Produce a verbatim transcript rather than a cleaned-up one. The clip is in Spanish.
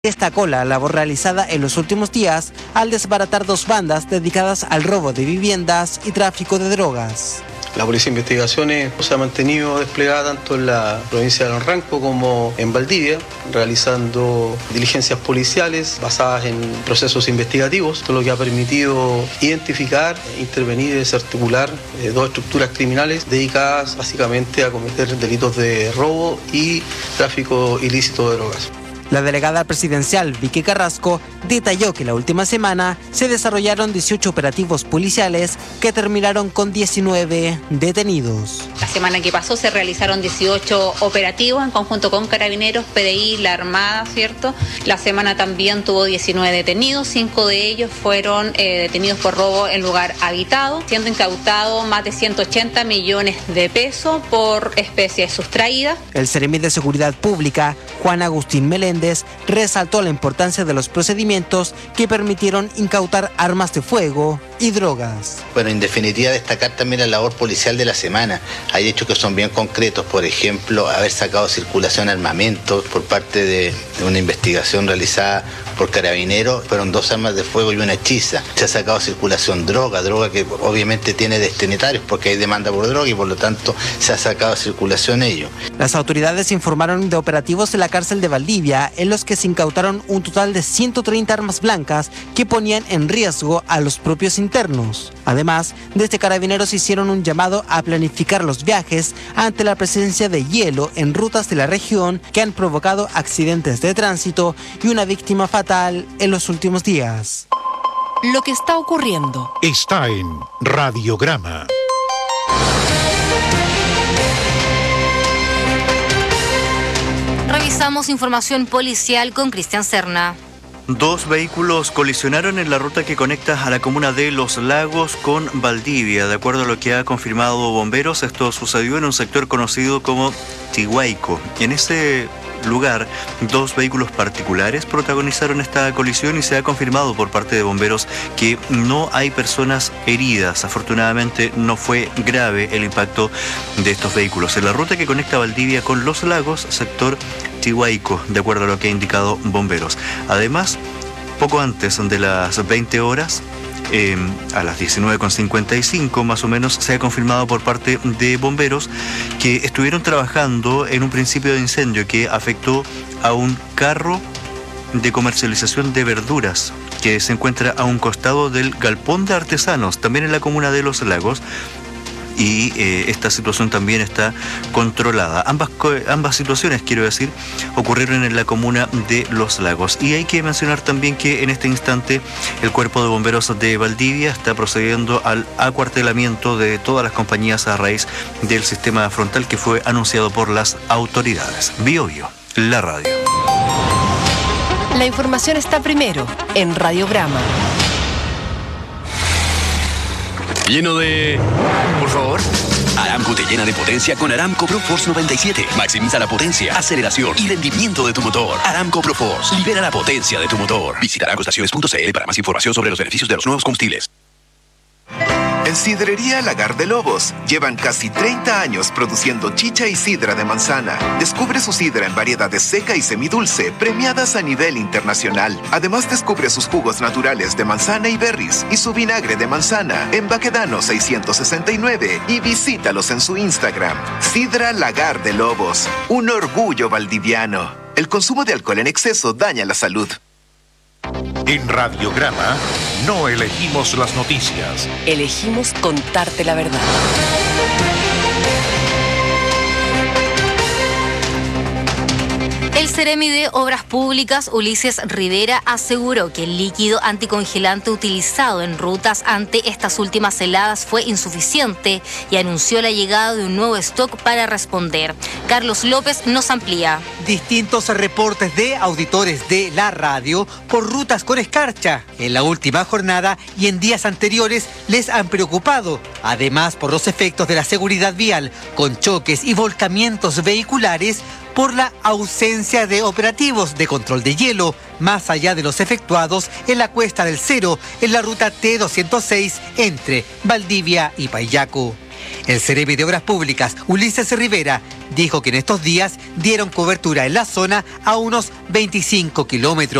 Destacó la labor realizada en los últimos días al desbaratar dos bandas dedicadas al robo de viviendas y tráfico de drogas. La Policía de Investigaciones se ha mantenido desplegada tanto en la provincia de Ranco como en Valdivia, realizando diligencias policiales basadas en procesos investigativos, lo que ha permitido identificar, intervenir y desarticular eh, dos estructuras criminales dedicadas básicamente a cometer delitos de robo y tráfico ilícito de drogas. La delegada presidencial Vicky Carrasco detalló que la última semana se desarrollaron dieciocho operativos policiales que terminaron con diecinueve detenidos. La semana que pasó se realizaron dieciocho operativos en conjunto con Carabineros, P D I, la Armada, ¿cierto? La semana también tuvo diecinueve detenidos, cinco de ellos fueron eh, detenidos por robo en lugar habitado, siendo incautado más de ciento ochenta millones de pesos por especies sustraídas. El Seremi de Seguridad Pública, Juan Agustín Meléndez, resaltó la importancia de los procedimientos que permitieron incautar armas de fuego y drogas. Bueno, en definitiva destacar también la labor policial de la semana. Hay hechos que son bien concretos, por ejemplo, haber sacado circulación de armamento por parte de, de una investigación realizada por Carabineros. Fueron dos armas de fuego y una hechiza. Se ha sacado circulación droga, droga que obviamente tiene destinatarios porque hay demanda por droga y por lo tanto se ha sacado circulación ello. Las autoridades informaron de operativos en la cárcel de Valdivia en los que se incautaron un total de ciento treinta armas blancas que ponían en riesgo a los propios internos. Además, desde Carabineros hicieron un llamado a planificar los viajes ante la presencia de hielo en rutas de la región que han provocado accidentes de tránsito y una víctima fatal en los últimos días. Lo que está ocurriendo está en Radiograma. Revisamos información policial con Cristian Serna. Dos vehículos colisionaron en la ruta que conecta a la comuna de Los Lagos con Valdivia. De acuerdo a lo que ha confirmado bomberos, esto sucedió en un sector conocido como Tihuaico. En ese lugar, dos vehículos particulares protagonizaron esta colisión y se ha confirmado por parte de bomberos que no hay personas heridas. Afortunadamente no fue grave el impacto de estos vehículos. En la ruta que conecta Valdivia con Los Lagos, sector Tihuaico, de acuerdo a lo que ha indicado bomberos. Además, poco antes de las veinte horas, eh, a las diecinueve con cincuenta y cinco más o menos, se ha confirmado por parte de bomberos que estuvieron trabajando en un principio de incendio que afectó a un carro de comercialización de verduras que se encuentra a un costado del galpón de artesanos, también en la comuna de Los Lagos. Y eh, esta situación también está controlada. Ambas, ambas situaciones, quiero decir, ocurrieron en la comuna de Los Lagos. Y hay que mencionar también que en este instante el Cuerpo de Bomberos de Valdivia está procediendo al acuartelamiento de todas las compañías a raíz del sistema frontal que fue anunciado por las autoridades. Biobio, la radio. La información está primero en Radiograma. Lleno de... Por favor. Aramco te llena de potencia con Aramco ProForce noventa y siete. Maximiza la potencia, aceleración y rendimiento de tu motor. Aramco ProForce. Libera la potencia de tu motor. Visita aramco estaciones punto c l para más información sobre los beneficios de los nuevos combustibles. En Sidrería Lagar de Lobos llevan casi treinta años produciendo chicha y sidra de manzana. Descubre su sidra en variedades seca y semidulce, premiadas a nivel internacional. Además, descubre sus jugos naturales de manzana y berries y su vinagre de manzana en Baquedano seiscientos sesenta y nueve y visítalos en su Instagram. Sidra Lagar de Lobos, un orgullo valdiviano. El consumo de alcohol en exceso daña la salud. En Radiograma no elegimos las noticias. Elegimos contarte la verdad. El Seremi de Obras Públicas, Ulises Rivera, aseguró que el líquido anticongelante utilizado en rutas ante estas últimas heladas fue insuficiente y anunció la llegada de un nuevo stock para responder. Carlos López nos amplía. Distintos reportes de auditores de la radio por rutas con escarcha en la última jornada y en días anteriores les han preocupado. Además, por los efectos de la seguridad vial, con choques y volcamientos vehiculares, por la ausencia de operativos de control de hielo, más allá de los efectuados en la Cuesta del Cero, en la ruta T doscientos seis entre Valdivia y Paillaco. El Seremi de Obras Públicas, Ulises Rivera, dijo que en estos días dieron cobertura en la zona a unos veinticinco kilómetros.